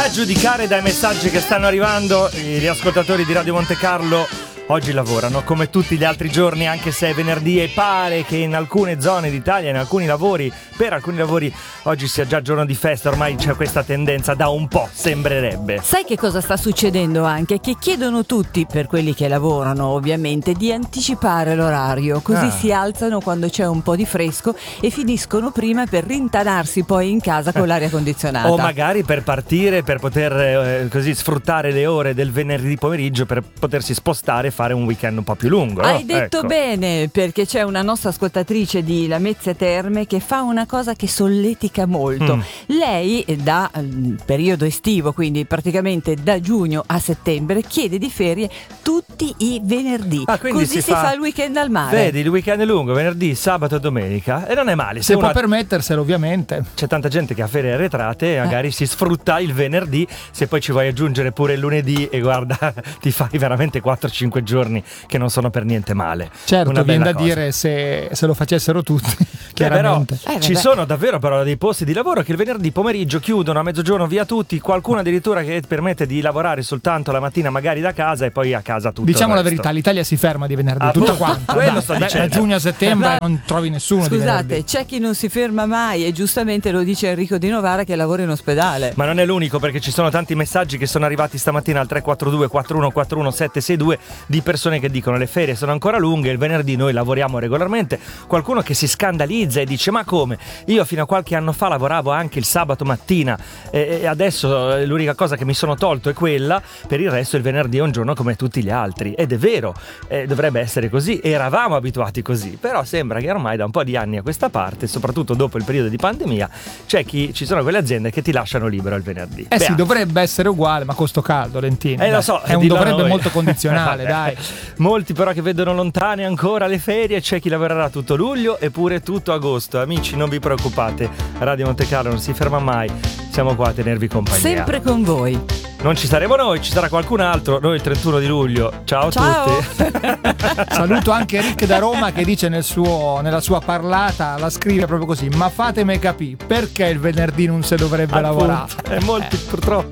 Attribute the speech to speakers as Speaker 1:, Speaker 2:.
Speaker 1: A giudicare dai messaggi che stanno arrivando, gli ascoltatori di Radio Monte Carlo oggi lavorano come tutti gli altri giorni, anche se è venerdì e pare che in alcune zone d'Italia, per alcuni lavori, oggi sia già giorno di festa. Ormai c'è questa tendenza da un po', sembrerebbe.
Speaker 2: Sai che cosa sta succedendo anche? Che chiedono tutti, per quelli che lavorano ovviamente, di anticipare l'orario, così si alzano quando c'è un po' di fresco e finiscono prima per rintanarsi poi in casa con l'aria condizionata.
Speaker 1: O magari per partire, per poter così sfruttare le ore del venerdì pomeriggio per potersi spostare e fare un weekend un po' più lungo.
Speaker 2: Hai detto bene, perché c'è una nostra ascoltatrice di Lamezia Terme che fa una cosa che solletica molto. Lei da periodo estivo, quindi praticamente da giugno a settembre, chiede di ferie tutti i venerdì,
Speaker 1: quindi
Speaker 2: così si fa il weekend al mare.
Speaker 1: Vedi, il weekend è lungo, venerdì, sabato e domenica, e non è male.
Speaker 3: Se può permetterselo, ovviamente.
Speaker 1: C'è tanta gente che ha ferie arretrate e magari si sfrutta il venerdì. Se poi ci vuoi aggiungere pure il lunedì, e guarda, ti fai veramente 4-5 giorni che non sono per niente male.
Speaker 3: Certo, viene da dire se lo facessero tutti, chiaramente.
Speaker 1: Però ci sono davvero però dei posti di lavoro che il venerdì pomeriggio chiudono a mezzogiorno via tutti, qualcuno addirittura che permette di lavorare soltanto la mattina magari da casa e poi a casa tutto.
Speaker 3: Diciamo la verità, l'Italia si ferma di venerdì, tutto quanto.
Speaker 1: Quello sto dicendo.
Speaker 3: Da giugno a settembre non trovi nessuno.
Speaker 2: Scusate, c'è chi non si ferma mai, e giustamente lo dice Enrico Di Novara che lavora in ospedale.
Speaker 1: Ma non è l'unico, perché ci sono tanti messaggi che sono arrivati stamattina al 342 4141 762 di persone che dicono le ferie sono ancora lunghe, il venerdì noi lavoriamo regolarmente. Qualcuno che si scandalizza e dice: ma come? Io fino a qualche anno fa lavoravo anche il sabato mattina e adesso l'unica cosa che mi sono tolto è quella, per il resto il venerdì è un giorno come tutti gli altri. Ed è vero, dovrebbe essere così, eravamo abituati così, però sembra che ormai da un po' di anni a questa parte, soprattutto dopo il periodo di pandemia, ci sono quelle aziende che ti lasciano libero il venerdì.
Speaker 3: Sì, dovrebbe essere uguale, ma con sto caldo, Lentino.
Speaker 1: Lo so,
Speaker 3: è un dovrebbe molto condizionale, dai.
Speaker 1: Molti però che vedono lontane ancora le ferie, c'è chi lavorerà tutto luglio e pure tutto agosto. Amici, non vi preoccupate, Radio Monte Carlo non si ferma mai, siamo qua a tenervi compagnia.
Speaker 2: Sempre con voi.
Speaker 1: Non ci saremo noi, ci sarà qualcun altro. Noi il 31 di luglio. Ciao a tutti.
Speaker 3: Saluto anche Rick da Roma che dice nella sua parlata, la scrive proprio così: ma fatemi capire perché il venerdì non si dovrebbe lavorare.
Speaker 1: Molti purtroppo.